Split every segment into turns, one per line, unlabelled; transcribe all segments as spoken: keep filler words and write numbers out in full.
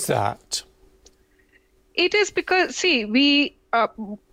is that?
It is because, see, we uh,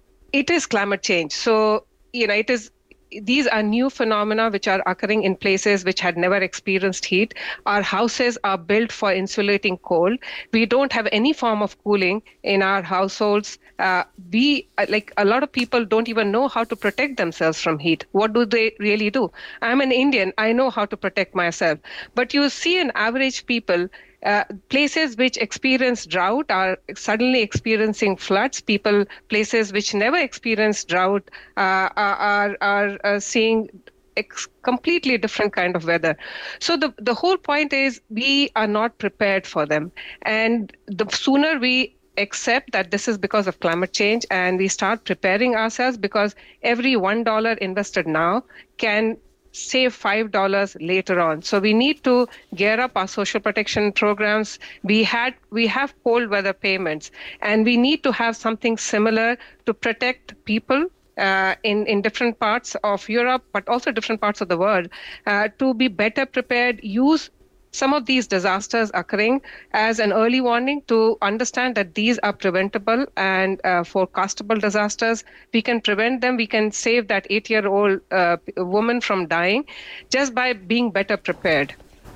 it is climate change. So, you know, it is. These are new phenomena which are occurring in places which had never experienced heat. Our houses are built for insulating cold. We don't have any form of cooling in our households. Uh, we, like a lot of people, don't even know how to protect themselves from heat. What do they really do? I'm an Indian. I know how to protect myself. But you see an average people, Uh, places which experience drought are suddenly experiencing floods. People, places which never experienced drought uh, are, are, are uh, seeing ex- completely different kind of weather. So the, the whole point is we are not prepared for them. And the sooner we accept that this is because of climate change and we start preparing ourselves, because every one dollar invested now can save five dollars later on. So we need to gear up our social protection programs. We had we have cold weather payments, and we need to have something similar to protect people uh, in, in different parts of Europe, but also different parts of the world, uh, to be better prepared, use some of these disasters occurring as an early warning, to understand that these are preventable and uh, forecastable disasters. We can prevent them. We can save that eight-year-old uh, woman from dying just by being better prepared.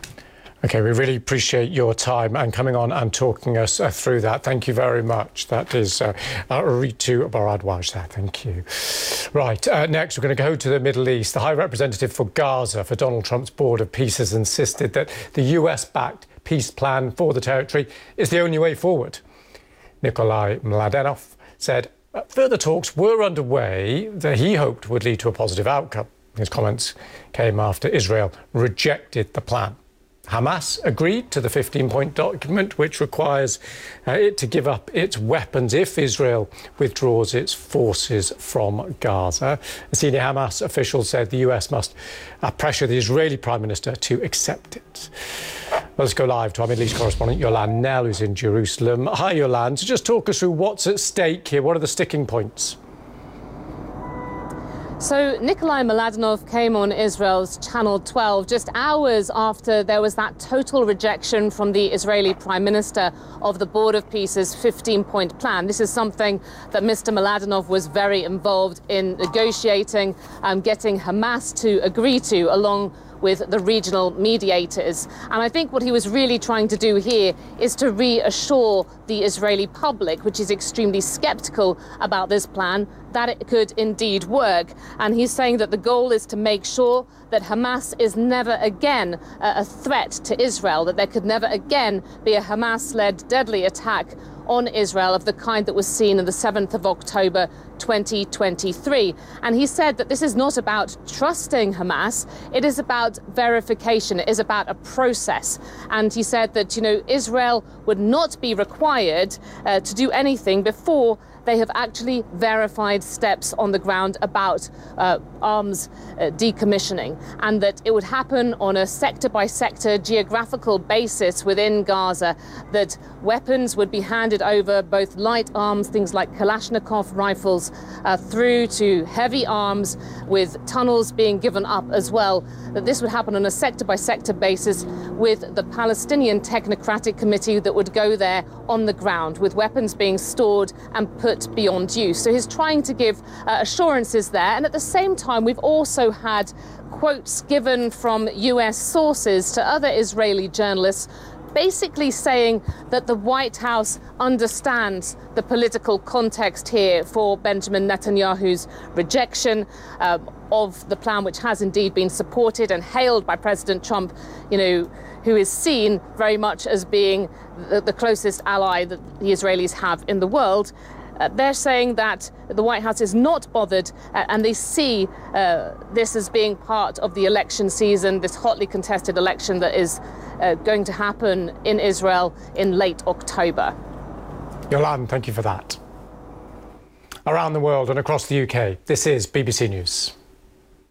OK, we really appreciate your time and coming on and talking us uh, through that. Thank you very much. That is uh, uh, Ritu Bharadwaj there. Thank you. Right, uh, next we're going to go to the Middle East. The High Representative for Gaza for Donald Trump's Board of Peace has insisted that the U S-backed peace plan for the territory is the only way forward. Nikolai Mladenov said uh, further talks were underway that he hoped would lead to a positive outcome. His comments came after Israel rejected the plan. Hamas agreed to the fifteen-point document, which requires uh, it to give up its weapons if Israel withdraws its forces from Gaza. A senior Hamas official said the U S must uh, pressure the Israeli Prime Minister to accept it. Let's go live to our Middle East correspondent, Yolande Knell, who's in Jerusalem. Hi, Yolande. So just talk us through what's at stake here. What are the sticking points?
So Nikolai Mladenov came on Israel's Channel twelve just hours after there was that total rejection from the Israeli Prime Minister of the Board of Peace's fifteen-point plan. This is something that Mister Mladenov was very involved in negotiating, um, getting Hamas to agree to, along with the regional mediators. And I think what he was really trying to do here is to reassure the Israeli public, which is extremely skeptical about this plan, that it could indeed work. And he's saying that the goal is to make sure that Hamas is never again a threat to Israel, that there could never again be a Hamas-led deadly attack on Israel of the kind that was seen on the seventh of October twenty twenty-three. And he said that this is not about trusting Hamas, it is about verification, it is about a process. And he said that, you know, Israel would not be required uh, to do anything before they have actually verified steps on the ground about uh, arms uh, decommissioning, and that it would happen on a sector-by-sector geographical basis within Gaza, that weapons would be handed over, both light arms, things like Kalashnikov rifles, uh, through to heavy arms, with tunnels being given up as well, that this would happen on a sector-by-sector basis with the Palestinian Technocratic Committee that would go there on the ground, with weapons being stored and put beyond use. So he's trying to give uh, assurances there. And at the same time, we've also had quotes given from U S sources to other Israeli journalists, basically saying that the White House understands the political context here for Benjamin Netanyahu's rejection uh, of the plan, which has indeed been supported and hailed by President Trump, you know, who is seen very much as being the, the closest ally that the Israelis have in the world. Uh, they're saying that the White House is not bothered, uh, and they see uh, this as being part of the election season, this hotly contested election that is uh, going to happen in Israel in late October.
Yolande, thank you for that. Around the world and across the U K, this is B B C News.